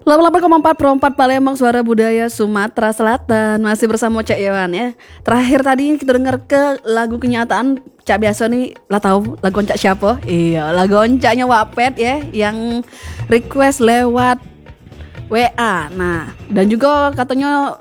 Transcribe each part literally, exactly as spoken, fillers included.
delapan puluh delapan koma empat Pro empat Palembang, suara budaya Sumatera Selatan. Masih bersama Cak Iwan ya. Terakhir tadi kita dengar ke lagu kenyataan. Cak biasa nih lah tahu lagu oncak siapa? Iya, lagu oncaknya Wapped ya, yang request lewat W A. Nah, dan juga katanya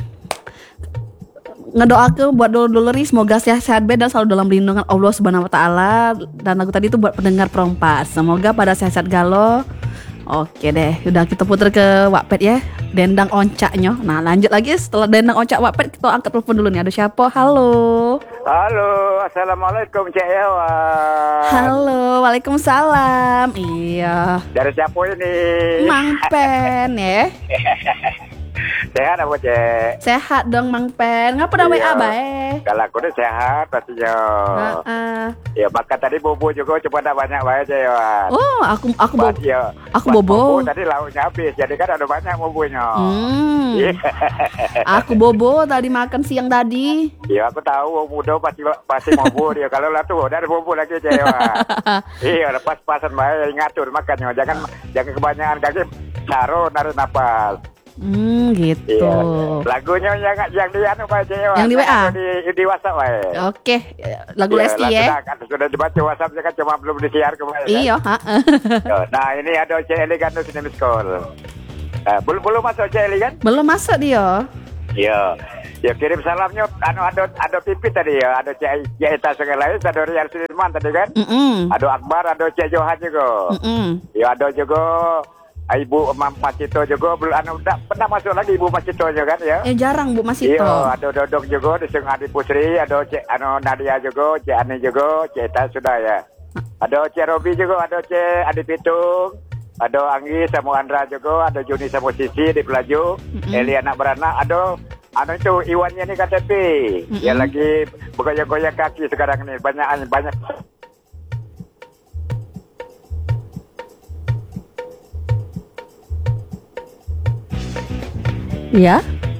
ngedoakan buat dulur-duluri semoga sehat-sehat dan selalu dalam lindungan Allah Subhanahu wa taala. Dan lagu tadi itu buat pendengar Pro empat. Semoga pada sehat-sehat galau. Oke deh, udah kita putar ke Wapped ya, dendang oncaknya. Nah lanjut lagi setelah dendang oncak Wapped, kita angkat telepon dulu nih. Ada siapa? Halo. Halo, assalamualaikum Cak Iwan. Halo, waalaikumsalam. Iya. Dari siapa ini? Mang Pen ya. Sehat apa Cek? Sehat dong Mang Pen. Ngapa dah W A bae? Kalau aku udah sehat pastinya. Uh-uh. Ya makan tadi bobo juga coba ada banyak bae Cak Iwan. Oh, aku aku bobo. Ya, aku bobo. Tadi lauknya habis, jadi kan ada banyak bobonya. Hmm. Aku bobo tadi makan siang tadi. Iya aku tahu muda pasti pasti bobo dia. Kalau lah tuh dari bobo lagi Cak Iwan. Iya, pas-pasan bae ngatur makannya. Jangan jangan kebanyakan kaki taruh narik napas. Hmm gitu. Iya. Lagunya yang yang di anu Pak Cek. Yang di W A. Di di WhatsApp Pak. Oke, lagu ya, Lesti ya. Sudah, sudah dibaca WhatsApp kan cuma belum di-share kemarin. Iya, kan? Nah, ini ada Cek Eli kan sini miss call. Nah, belum belum masuk Cek Eli kan? Belum masuk dia. Iya. Ya kirim salamnya anu ada ada Pipit tadi ya, ada Cek Jaita Segalais, ada Rian Sudirman tadi kan? Mm-mm. Ada Akbar, ada Cek Johan juga. Mm-mm. Ya ada juga Ibu Masito juga belum anu pernah masuk lagi Ibu Masito juga kan ya? Eh jarang Bu Masito. Iya, ada Dodok juga di Seng Adi Pusri, ada Cek anu Nadia juga, Cek Ani juga, Cek Eta sudah ya. Ada Cek Robi juga, ada Cek Adi Pitung, ada Anggi sama Andra juga, ada Juni sama Sisi di Pelaju, mm-hmm. Eli anak beranak, ada anu itu Iwannya nih K T P. Mm-hmm. Dia lagi bergoyang-goyang kaki sekarang ini, banyak banyak. Iya.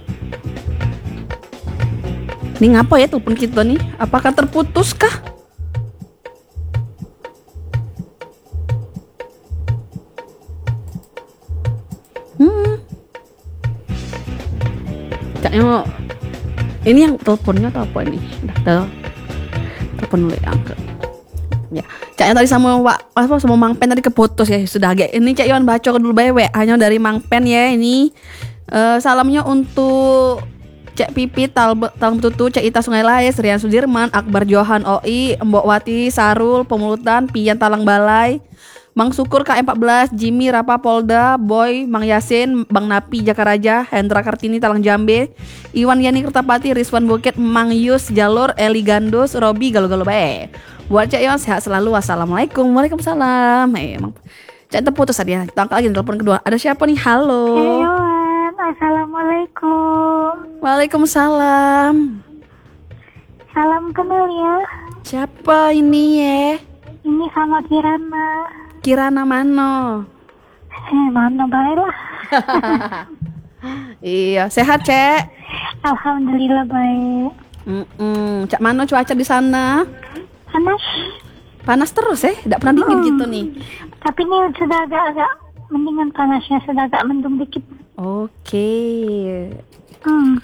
Ini ngapa ya telepon kita nih? Apakah terputus kah? Hmm. Kayaknya ini yang teleponnya atau apa ini? Dah, telepon dulu ya, angkat. Ya, Caknya tadi sama Wak, apa sama Mang Pen tadi keputus ya, sudah agak. Ini Cak Iwan baca dulu bae W A-nya dari Mang Pen ya ini. Uh, salamnya untuk Cek Pipi, Talbe, Talem Tutu, Cek Ita Sungai Lais, Rian Sudirman, Akbar Johan O I, Mbok Wati, Sarul, Pemulutan, Pian Talang Balai, Mang Syukur K M empat belas, Jimmy Rapa Polda, Boy, Mang Yasin, Bang Napi Jakaraja, Hendra Kartini Talang Jambe, Iwan Yani Kertapati, Rizwan Bukit, Mang Yus Jalur, Eli Gandus, Robi Galo-Galo bae. Buat Cek Iwan sehat selalu. Wassalamualaikum. Waalaikumsalam. Eh, emang Cek terputus tadi ya. Kita angkat lagi telepon kedua. Ada siapa nih? Halo. Halo. Assalamualaikum. Waalaikumsalam. Salam kenal ya. Siapa ini ya? Ini sama Kirana. Kirana mana? Eh mana baiklah. Iya, sehat Cek? Alhamdulillah baik. Mm-mm. Cak mana cuaca di sana? Panas. Panas terus ya? Tidak pernah dingin hmm. gitu nih. Tapi ini sudah agak-agak mendingan panasnya, sudah agak mendung dikit. Oke. Hmm.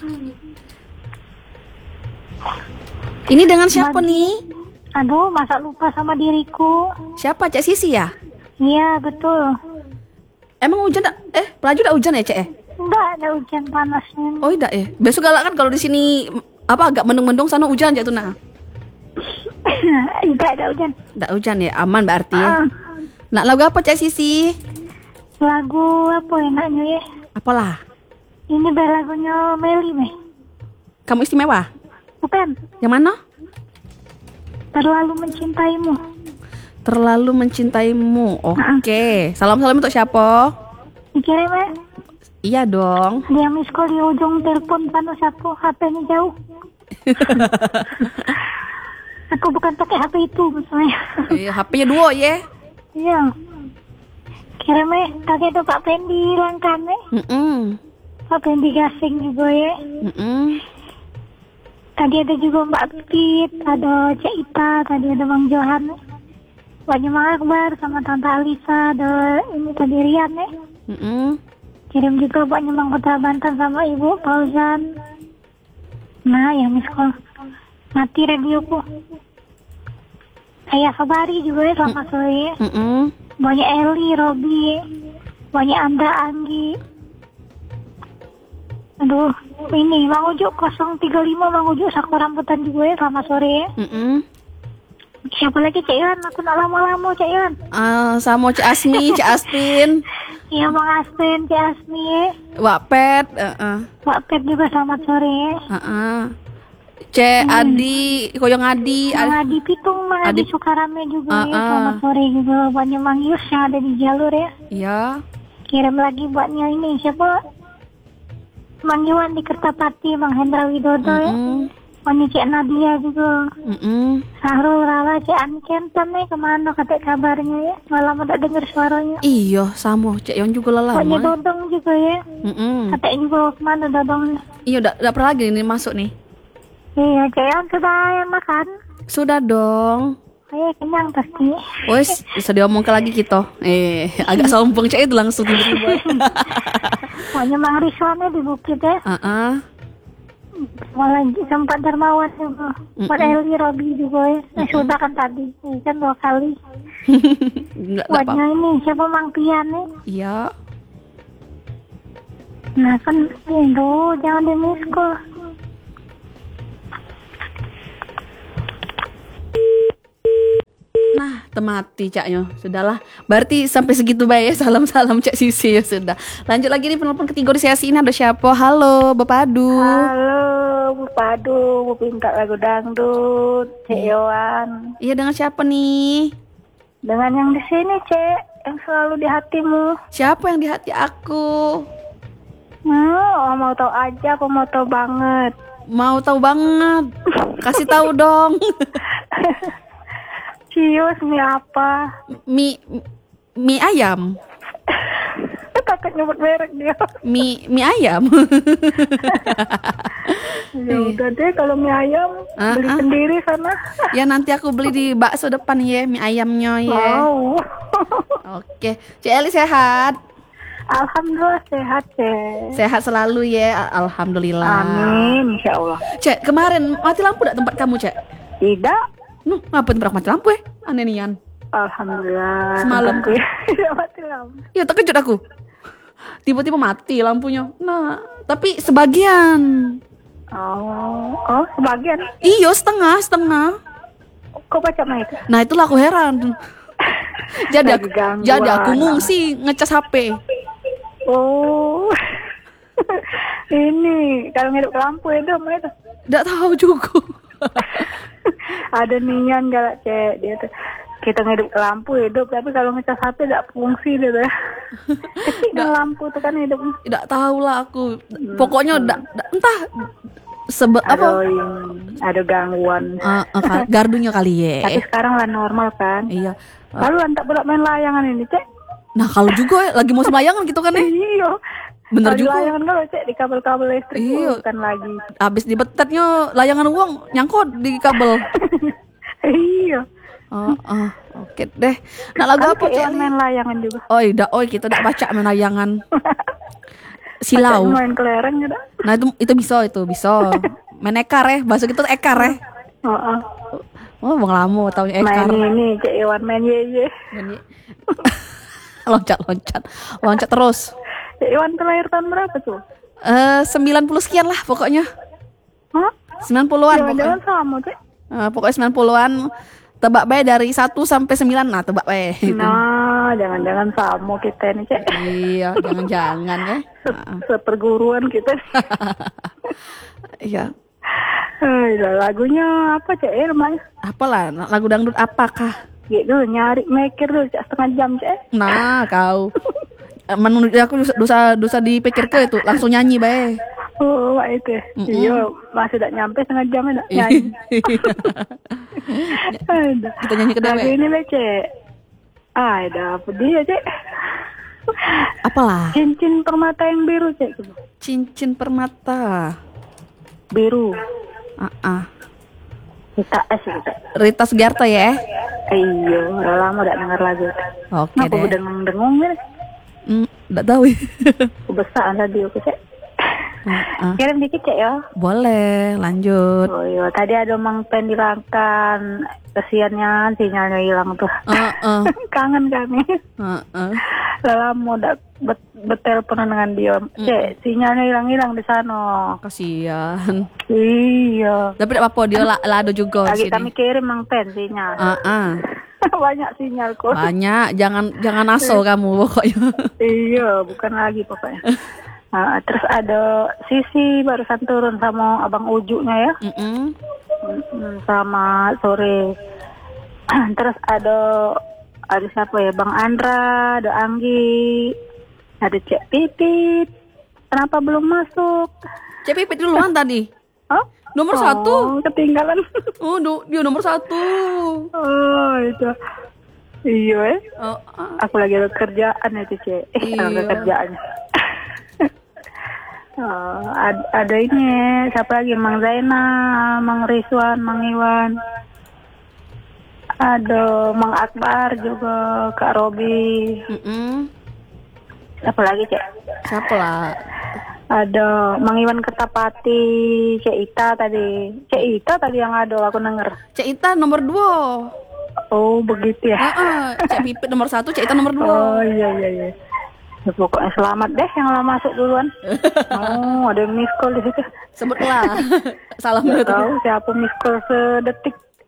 Ini dengan siapa Madi. nih? Aduh, masa lupa sama diriku. Siapa Cek Sisi ya? Iya, betul. Emang hujan? Eh, pelaju udah hujan ya Cek? Eh? Enggak, ada hujan panasnya. Oh, tidak ya. Besok galak kan kalau di sini apa agak mendung-mendung, sana hujan aja tuh nah. Enggak ada hujan. Enggak hujan ya, aman berarti ya. Uh. Nak lagu apa Cek Sisi? Lagu apa enaknya ya? Apalah? Ini ber lagunya Meli nih. Kamu Istimewa? Bukan. Yang mana? Terlalu Mencintaimu. Terlalu Mencintaimu. Oke. Okay. Uh-uh. Salam-salam untuk siapa? Dikirim ya? Iya dong. Dia miss call di ujung telepon panu siapa? H P-nya jauh. Aku bukan pakai H P itu misalnya. Iya, H P-nya dua ya? Iya. Kirim ya, tadi ada Pak Pendi Langkan ya. Mm-mm. Pak Pendi Gasing juga ya. Mm-mm. Tadi ada juga Mbak Pipit, ada Cek Ita, tadi ada Bang Johan. Banyak Mang Akbar sama Tante Alisa, ada ini tadi Rian ya. Mm-mm. Kirim juga buat Nyemang Kota Banten sama Ibu Fauzan. Nah, ya miss call. Mati radioku. Ayah Sabari juga ya, selamat sore. Mm-mm. Banyak Eli, Robi, banyak Anda, Anggi. Aduh, ini Mang Ujuk nol tiga lima Mang Ujuk Sakura Rambutan juga ya, selamat sore ya. Mm-mm. Siapa lagi Cek Iwan? Aku nak lama-lama Cek Iwan. Ah, sama Cik Asmi, Cik Astin, Iya Bang Astin, Cik Asmi ya. Wak Pet, uh-uh. Pak Pet juga selamat sore ya. Uh-uh. Cik Adi, Koyong Adi, Mang Adi. Adi Pitung, Mang Adi Adi- Sukarame juga ya. Uh-uh. Selamat sore juga buatnya Mang Yus yang ada di jalur ya. Iya. Kirim lagi buatnya ini siapa? Mang Iwan di Kertapati, Mang Hendra Widodo ya. Mm-mm. Ini Cik Nadia juga. Mm-mm. Sahrul Rala, Cik Ani Kenton nih kemana kata kabarnya ya? Malam udah dengar suaranya. Iya, sama Cik Yon juga lah Buatnya lama. Dodong juga ya. Mm-mm. Katanya juga kemana Dodong? Iya, udah, udah pernah lagi nih masuk nih. Iya, Cik Yon sudah yang makan. Sudah dong. Saya kenyang pasti. Wes, bisa diomongkan lagi kita. Eh, agak sombong Cik itu langsung tiba-tiba. Pokoknya Mang Rizwan ya di Bukit ya. Ah, Malah sempat dermawan juga. Buat Eli, Robi juga ya. Nah, sudah kan tadi. Ini kan dua kali. Enggak apa. Buatnya ini siapa Mang Pian ya. Iya. Nah kan, itu jangan di miss call. Nah, temati Caknya. Sudahlah. Berarti sampai segitu baik ya. Salam-salam Cak Sisi ya sudah. Lanjut lagi nih penelpon ketiga di sesi ini ada siapa? Halo, Bapak Adu. Halo, Bu Padu, Bu minta lagu dangdut, Cek Yowan. Iya, dengan siapa nih? Dengan yang di sini, Cek, yang selalu di hatimu. Siapa yang di hati aku? Hmm, oh, mau tahu aja, aku mau tahu banget. Mau tahu banget. Kasih tahu dong. Cius, mie apa? Mie mie ayam. Takut nyebut merek dia. Mie mie ayam. Ya udah deh, kalau mie ayam Ah, beli ah. sendiri sana. Ya nanti aku beli di bakso depan ya, mie ayamnya ya. Wow. Oke, Cik Eli sehat. Alhamdulillah sehat, Cek. Sehat selalu ya, alhamdulillah. Amin, insya Allah. Cek, kemarin mati lampu dak tempat kamu, Cek? Tidak. Nuh, ngapa tempat mati lampu ya? Aneh nian. Alhamdulillah. Semalam. tempatku tidak mati lampu. Ya terkejut aku. Tiba-tiba mati lampunya. Nah, tapi sebagian. Oh, oh sebagian. Iyo, setengah, setengah. Kok baca itu? Nah, itulah aku heran. Jadi aku, Lagi gangguan. jadi aku ngungsi ngecas H P. Oh, ini kalau ngidup lampu itu apa itu? Nggak tahu juga. Ada nian galak Cek dia tuh. Kita ngidup lampu hidup, tapi kalau ngecas H P tidak fungsi dia tuh. Kecil kan lampu tuh kan hidup. Nggak tahu lah aku. Pokoknya nggak, nggak- entah sebe Ada apa yang- ada gangguan. uh, uh, ka- gardunya kali ya. Tapi sekarang lah normal kan. Iya. Lalu antak bolak main layangan ini Cek. Nah, kalau juga ya, lagi mau semayangan gitu kan ya. Iya. Bener Kalau di juga. layangan kalau Cek di kabel-kabel listrik Iya. bukan lagi. Habis dibetetnya layangan uang nyangkut di kabel. Iya. Oh, oh, oke deh. Nah, lagu apa, Cek Cek? yang main layangan juga. Oi, dah, oi kita dah baca main layangan. Silau. Cek main kelereng juga. Nah, itu itu bisa, itu bisa. Main ekar ya, bahasa kita tuh ekar ya. Oh, oh. Oh, bang lamo taunya ekar. Main ini Cek Iwan main ye ye. loncat, loncat. Loncat terus. Cek Iwan tuh lahir tahun berapa tuh? Eh, sembilan puluh sekian lah pokoknya. Hah? sembilan puluhan pokoknya. Jangan-jangan sama Cek. Eh, pokoknya sembilan puluhan. Tebak bae dari satu sampai sembilan. Nah, tebak bae. Nah, jangan-jangan sama kita ini Cek. Iya, jangan-jangan ya. Se- Seperguruan kita. Iya. Eh, lagunya apa Cek ya namanya? Apalah lagu dangdut apakah? Gitu nyari mikir dulu Cek setengah jam Cek. Nah, kau. Eh, Menurut aku dosa dosa, dosa dipikir ke itu langsung nyanyi bae. Oh, wah itu. Mm-mm. Iya, masih tak nyampe setengah jam ya nyanyi. Ada. Kita nyanyi ke Lagu dewe. ini lah Cek. Ah, ada apa dia Cek? Apalah? Cincin permata yang biru Cek. Cincin permata. Biru. Ah, ah. Kita es kita. Rita Sugiarto ya. Iya, udah lama gak denger lagu. Oke Kenapa deh. dengung-dengung ya? Hmm, enggak tahu. kebesaran radio ke Cek. Heeh. Kirim dikit Cek ya. Boleh, lanjut. Oh iya, tadi ada Mang Pen dilangkan. Kesiannya sinyalnya hilang tuh. Heeh. Kangen kami. Heeh. Lama udah bet beteleponan dengan dia. Cek, sinyalnya hilang-hilang di sana. Kasihan. Iya. Tapi tidak apa-apa, dia la lado juga di Lagi sini. kami kirim Mang Pen sinyal. Heeh. Banyak sinyal kok. Banyak, jangan jangan aso kamu pokoknya. Iya, bukan lagi pokoknya. Nah, terus ada Sisi barusan turun sama Abang Ujunya ya. Mm-mm. Mm, sama sore. Terus ada ada siapa ya? Bang Andra, ada Anggi, ada Cek Pipit. Kenapa belum masuk? Cek Pipit duluan tadi. Hah? Nomor satu. Oh, ketinggalan. Oh, du- dia nomor satu. Oh, itu. Iya, eh. Oh, ah. Aku lagi ada kerjaan itu, Cek. Eh, Iya. ada kerjaannya. Oh, ada, ada ini siapa lagi, Mang Zainal, Mang Rizwan, Mang Iwan, ada Mang Akbar juga, Kak Robi. Mm-mm. Siapa lagi Cek? Siapa lah? Ada Mang Iwan Kertapati, Cek Ita tadi, Cek Ita tadi yang ada aku denger. Cek Ita nomor dua. Oh begitu ya. Heeh. Cek Pipit nomor satu, Cek Ita nomor dua. Oh iya iya iya. Ya, pokoknya selamat deh yang lama masuk duluan. Oh ada yang miss call di situ. Sebutlah. Salam Nggak dulu. tahu siapa miss call sedetik.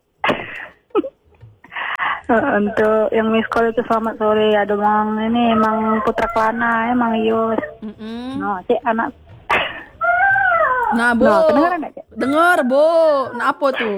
Eh, Untuk yang miss call itu selamat sore. Ada Mang ini Mang Putra Kelana, ya Mang Yus. Mm-mm. No, Cek anak. Nah, Bu. Nah, kedengeran nggak, Cek? Dengar, Bu. Nah, apa tuh?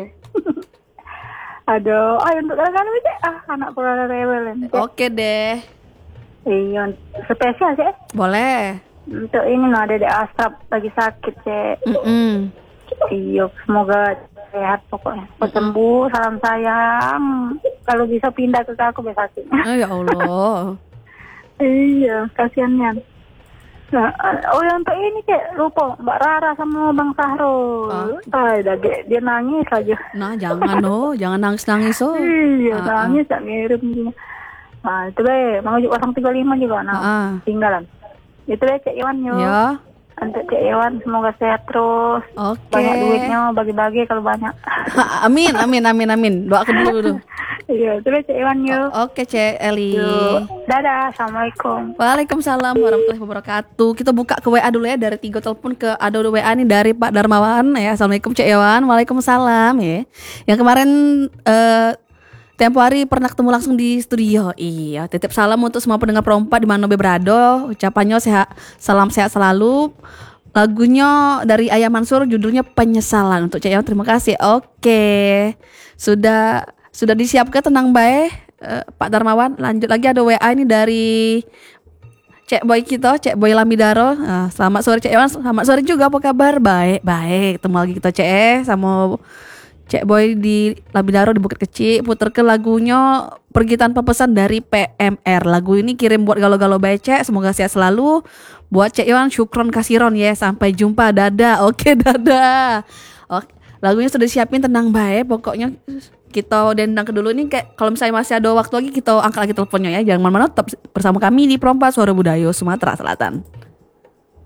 Ada, oh untuk kadang-kadang Cek. Ah, anak kurang rewel ini, Cek. Oke deh. Iya, spesial Cek. Boleh. Untuk ini no, ada di Asrap lagi sakit Cek. Mm-mm. Iya, semoga sehat pokoknya. Cepat sembuh, salam sayang. Kalau bisa pindah ke aku biar sakit. Oh, ya Allah. Iya, kasihannya. Nah, oh yang untuk ini Cek, lupa Mbak Rara sama Bang Sahrul. Ah, dah, dia, dia nangis aja. Nah, jangan oh, jangan nangis-nangis oh. Iya, Ah, nangis tak ngirim dia. Nah, itu deh, Mang Ujuk nol tiga lima juga nah. Ah. Tinggalan. Itu deh Cek Iwan yuk. Ya. Untuk Cek Iwan semoga sehat terus. Oke. Banyak duitnya, bagi-bagi kalau banyak. Amin, amin, amin, amin. Doakan dulu dulu. Iya, itu deh Cek Iwan yuk. Oke, Cek Eli. Yuk. Dadah, assalamualaikum. Waalaikumsalam warahmatullahi wabarakatuh. Kita buka ke W A dulu ya, dari tiga telepon ke ada W A nih dari Pak Darmawan ya. Assalamualaikum Cek Iwan. Waalaikumsalam ya. Yang kemarin eh, tempo hari pernah ketemu langsung di studio. Iya, titip salam untuk semua pendengar perompak di mana berada. Ucapannya sehat, salam sehat selalu. Lagunya dari Ayah Mansur, judulnya Penyesalan. Untuk Cek Iwan, terima kasih. Oke, sudah sudah disiapkan, tenang baik eh, Pak Darmawan. Lanjut lagi ada W A ini dari Cek Boy kita, Cek Boy Lamidaro. Nah, selamat sore Cek Iwan, selamat sore juga, apa kabar? Baik, baik. Ketemu lagi kita Cek sama Cek Boy di Lamidaro di Bukit Kecil. Puter ke lagunya Pergi Tanpa Pesan dari P M R. Lagu ini kirim buat galau-galau baik Cek, semoga sehat selalu. Buat Cek Iwan, syukron kasiron ya. Sampai jumpa, dadah. Oke, dadah. Oke, lagunya sudah disiapin, tenang baik. Pokoknya kita dendang ke dulu nih, kayak kalau misalnya masih ada waktu lagi kita angkat lagi teleponnya ya. Jangan mana-mana, tetap bersama kami di Perompak Suara Budaya Sumatera Selatan.